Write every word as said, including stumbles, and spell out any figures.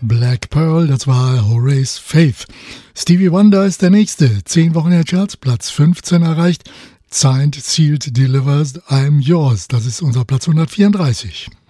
Black Pearl, das war Horace Faith. Stevie Wonder ist der nächste. Zehn Wochen in den Charts, Platz fünfzehn erreicht. Signed, Sealed, Delivered, I'm Yours. Das ist unser Platz hundertvierunddreißig.